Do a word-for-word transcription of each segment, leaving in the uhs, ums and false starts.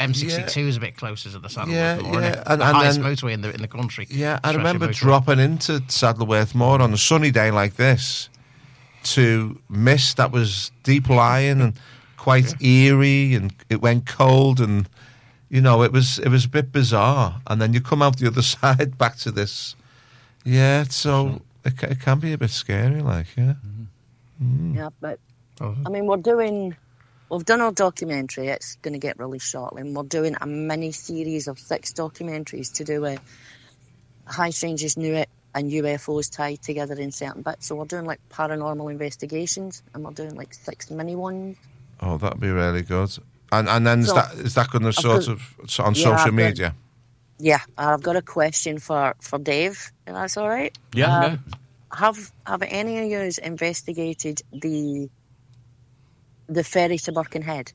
M sixty-two yeah. is a bit closer to the Saddleworth yeah, Moor, yeah. isn't it? And, the and highest then, motorway in the in the country. Yeah, I remember motorway. dropping into Saddleworth Moor on a sunny day like this to mist that was deep lying and quite yeah. eerie, and it went cold, and you know it was it was a bit bizarre. And then you come out the other side back to this. Yeah, so it, it can be a bit scary, like yeah. Mm. Yeah, but I mean, we're doing. We've done our documentary. It's going to get released shortly, and we're doing a mini series of six documentaries to do with high strangeness, Nuit, and U F Os tied together in certain bits. So we're doing like paranormal investigations, and we're doing like six mini ones. Oh, that'd be really good. And and then so, is that is that going to sort got, of on yeah, social I've media? Got, yeah, I've got a question for, for Dave. If that's all right. Yeah. Um, no. Have Have any of you investigated the the ferry to Birkenhead?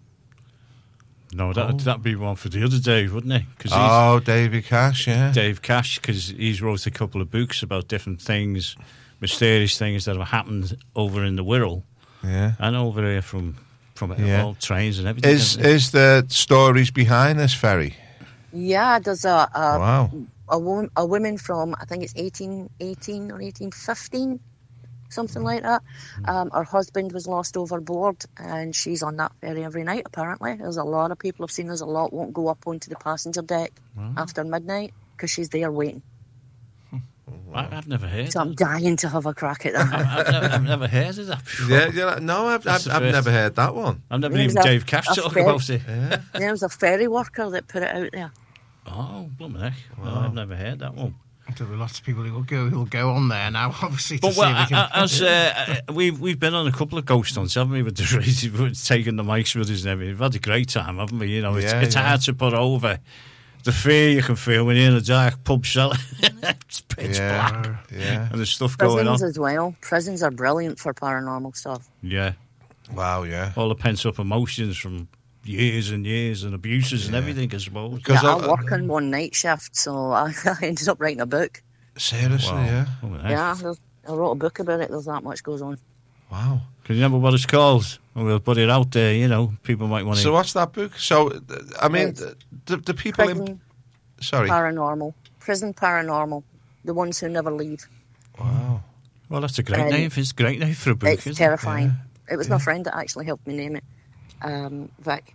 No, that, oh. that'd be one for the other Dave, wouldn't it? Cause oh, Davey Cash, yeah. Dave Cash, because he's wrote a couple of books about different things, mysterious things that have happened over in the Wirral. Yeah. And over here from, from yeah. all trains and everything. Is is there stories behind this ferry? Yeah, there's a... a wow. A, woman, a woman from, I think it's eighteen eighteen or eighteen fifteen, something like that. Um, her husband was lost overboard, and she's on that ferry every night, apparently. There's a lot of people have seen there's a lot won't go up onto the passenger deck wow. after midnight because she's there waiting. Wow. I've never heard So I'm dying to have a crack at that. I've, never, I've never heard of that before. Yeah, yeah, no, I've, I've, I've never heard that one. I've never even Dave Cash talk about it. Yeah. There was a ferry worker that put it out there. Oh, blooming heck. Wow. No, I've never heard that one. There'll be lots of people who will go who will go on there now, obviously. To but well, see if we can... as uh, we've we've been on a couple of ghost hunts, haven't we? With the with taking the mics with us and everything. We've had a great time, haven't we? You know, it's, yeah, it's yeah. hard to put over the fear you can feel when you're in a dark pub cellar. It's pitch yeah, black, yeah, and there's stuff Prisons going on as well. Prisons are brilliant for paranormal stuff. Yeah, wow, yeah. All the pent up emotions from years and years and abuses yeah. and everything, I suppose. Yeah, I, I work on one night shift, so I, I ended up writing a book. Seriously, wow. yeah? Oh, yeah, I wrote a book about it. There's that much goes on. Wow. Can you remember what it's called? We'll put it out there, you know. People might want to... So what's that book? So, I mean, the, the people Prison in... Sorry. Paranormal. Prison Paranormal. The ones who never leave. Wow. Well, that's a great um, name. It's a great name for a book, It's isn't terrifying. It, yeah. it was yeah. my friend that actually helped me name it. Um, Vic.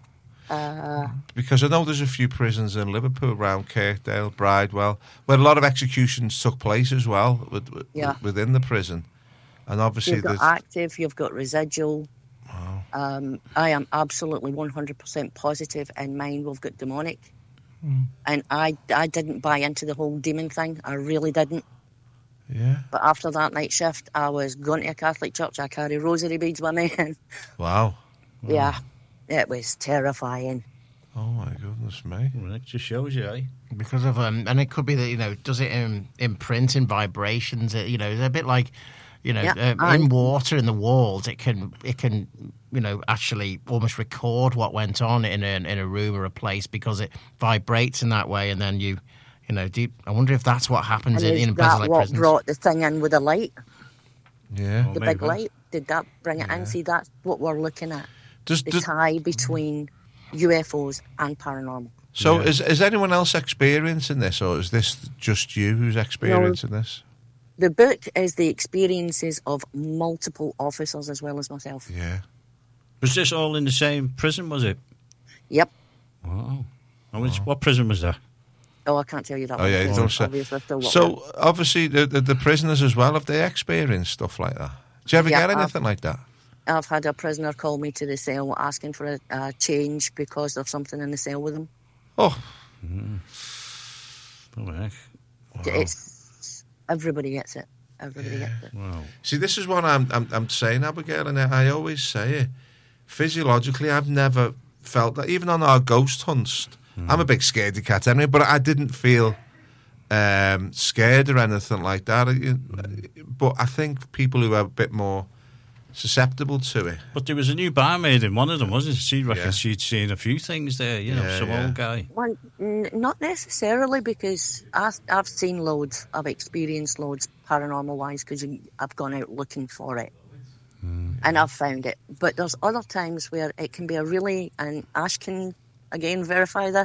Uh, because I know there's a few prisons in Liverpool, around Kirkdale, Bridewell, where a lot of executions took place as well with, with, yeah. within the prison. And obviously you've got active, you've got residual. Wow. Um, I am absolutely one hundred percent positive in mine we've got demonic. Mm. And I, I didn't buy into the whole demon thing. I really didn't. Yeah. But after that night shift, I was going to a Catholic church. I carry rosary beads with me. Wow. wow. Yeah. It was terrifying. Oh my goodness me! Well, that just shows you, eh? Because of um, and it could be that you know, does it um, imprint in vibrations? It, you know, it's a bit like, you know, yeah, uh, in water in the walls. It can, it can, you know, actually almost record what went on in a in a room or a place because it vibrates in that way, and then you, you know, do you, I wonder if that's what happens and in, in is places that like what prisons. Brought the thing in with the light? Yeah, the well, big light. Did that bring it yeah. in? See, that's what we're looking at. Does, the does, tie between U F Os and paranormal. So yeah. is is anyone else experiencing this, or is this just you who's experiencing no, this? The book is the experiences of multiple officers as well as myself. Yeah. Was this all in the same prison, was it? Yep. Wow. And which, what prison was that? Oh, I can't tell you that. Oh, yeah, you don't say. Obviously, so, obviously, the, the, the prisoners as well, have they experienced stuff like that? Do you ever yeah, get anything I've, like that? I've had a prisoner call me to the cell asking for a, a change because of something in the cell with them. Oh. Mm. Oh, heck. Wow. It's, everybody gets it. Everybody yeah. gets it. Wow. See, this is what I'm, I'm, I'm saying, Abigail, and I always say it. Physiologically, I've never felt that. Even on our ghost hunts, mm. I'm a big scaredy cat anyway, but I didn't feel um, scared or anything like that. But I think people who are a bit more susceptible to it. But there was a new barmaid in one of them, wasn't it? She reckons yeah. she'd seen a few things there, you know, yeah, some yeah. old guy. Well, n- not necessarily, because I, I've seen loads, I've experienced loads paranormal-wise, because I've gone out looking for it. Mm. And I've found it. But there's other times where it can be a really, and Ash can, again, verify this,